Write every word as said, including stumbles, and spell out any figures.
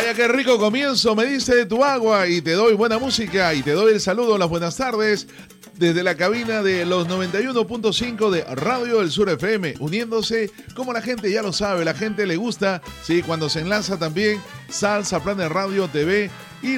Vaya qué rico comienzo, me dice tu agua y te doy buena música y te doy el saludo, las buenas tardes desde la cabina de los noventa y uno punto cinco de Radio del Sur F M, uniéndose como la gente ya lo sabe, la gente le gusta, sí, cuando se enlaza también Salsa Planet Radio T V y